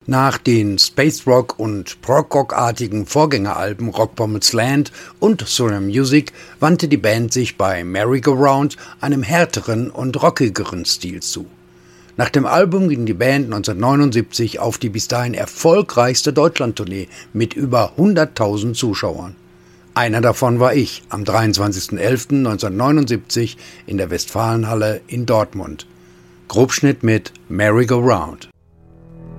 Nach den Space Rock und Prog Rock-artigen Vorgängeralben Rock Pommel's Land und Surreal Music wandte die Band sich bei Merry-Go-Round einem härteren und rockigeren Stil zu. Nach dem Album ging die Band 1979 auf die bis dahin erfolgreichste Deutschlandtournee mit über 100.000 Zuschauern. Einer davon war ich am 23.11.1979 in der Westfalenhalle in Dortmund. Grobschnitt mit Merry-Go-Round.